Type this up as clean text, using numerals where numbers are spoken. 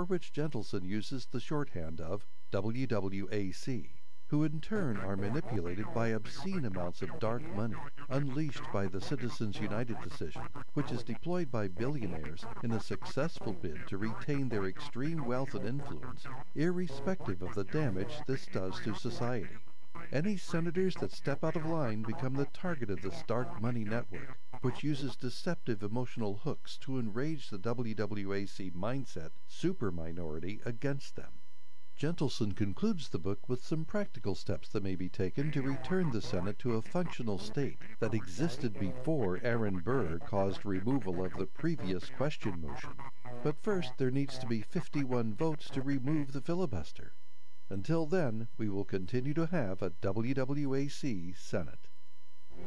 for which Jentleson uses the shorthand of WWAC, who in turn are manipulated by obscene amounts of dark money, unleashed by the Citizens United decision, which is deployed by billionaires in a successful bid to retain their extreme wealth and influence, irrespective of the damage this does to society. Any senators that step out of line become the target of this dark money network, which uses deceptive emotional hooks to enrage the WWAC mindset super minority against them. Jentleson concludes the book with some practical steps that may be taken to return the Senate to a functional state that existed before Aaron Burr caused removal of the previous question motion. But first there needs to be 51 votes to remove the filibuster. Until then, we will continue to have a WWAC Senate.